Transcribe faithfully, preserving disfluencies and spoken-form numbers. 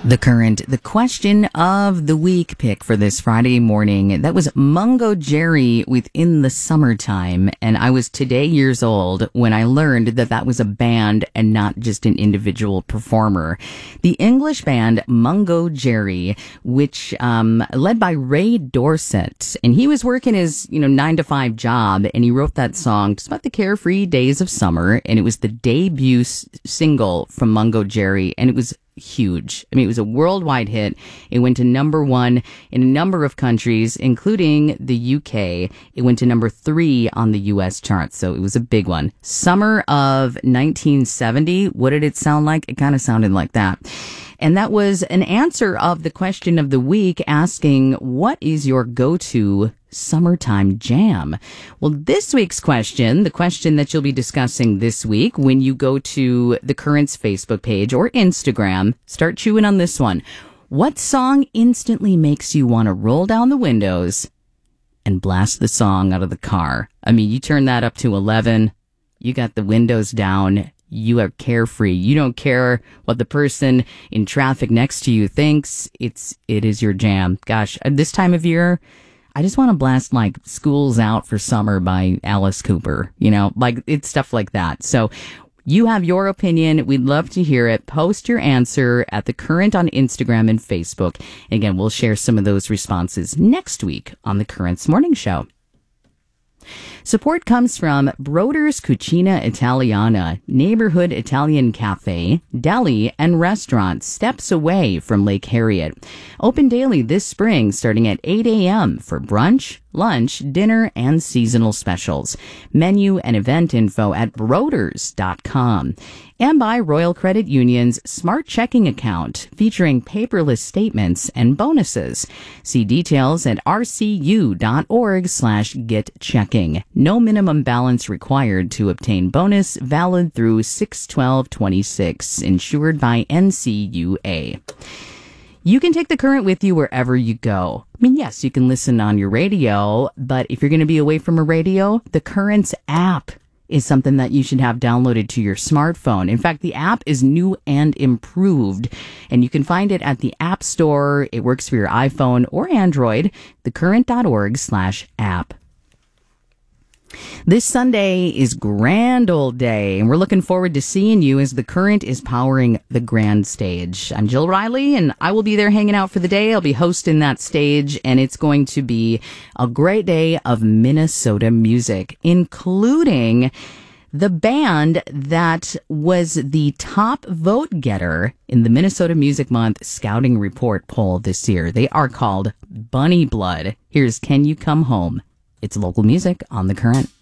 The current, the question of the week pick for this Friday morning, that was Mungo Jerry with In the Summertime. And I was today years old when I learned that that was a band and not just an individual performer. The English band Mungo Jerry, which, um, led by Ray Dorset. And he was working his, you know, nine to five job, and he wrote that song just about the carefree days of summer. And it was the debut s- single from Mungo Jerry. And it was huge. I mean, it was a worldwide hit. It went to number one in a number of countries, including the U K. It went to number three on the U S charts, so it was a big one. Summer of nineteen seventy. What did it sound like? It kind of sounded like that. And that was an answer of the question of the week asking, what is your go-to summertime jam? Well, this week's question, the question that you'll be discussing this week when you go to the Currents Facebook page or Instagram, start chewing on this one. What song instantly makes you want to roll down the windows and blast the song out of the car? I mean, you turn that up to eleven, you got the windows down, you are carefree. You don't care what the person in traffic next to you thinks. It's, it is your jam. Gosh, this time of year, I just want to blast like School's Out for Summer by Alice Cooper, you know, like it's stuff like that. So you have your opinion. We'd love to hear it. Post your answer at The Current on Instagram and Facebook. And again, we'll share some of those responses next week on The Current's Morning Show. Support comes from Broder's Cucina Italiana, neighborhood Italian cafe, deli, and restaurant steps away from Lake Harriet. Open daily this spring starting at eight a.m. for brunch, lunch, dinner, and seasonal specials. Menu and event info at broders dot com. And by Royal Credit Union's Smart Checking account, featuring paperless statements and bonuses. See details at rcu.org slash get checking. No minimum balance required to obtain bonus, valid through six twelve twenty-six, insured by N C U A. You can take The Current with you wherever you go. I mean, yes, you can listen on your radio, but if you're going to be away from a radio, The Current's app is something that you should have downloaded to your smartphone. In fact, the app is new and improved, and you can find it at the App Store. It works for your iPhone or Android, thecurrent.org slash app. This Sunday is Grand Old Day, and we're looking forward to seeing you as The Current is powering the grand stage. I'm Jill Riley, and I will be there hanging out for the day. I'll be hosting that stage, and it's going to be a great day of Minnesota music, including the band that was the top vote getter in the Minnesota Music Month Scouting Report poll this year. They are called Bunny Blood. Here's Can You Come Home? It's local music on The Current.